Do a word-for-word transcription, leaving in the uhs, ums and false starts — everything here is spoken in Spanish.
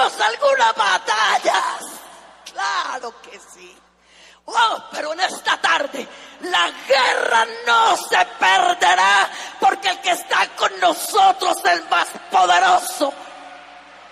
libraremos algunas batallas. Claro que sí. Oh, pero en esta tarde la guerra no se perderá, porque el que está con nosotros es el más poderoso.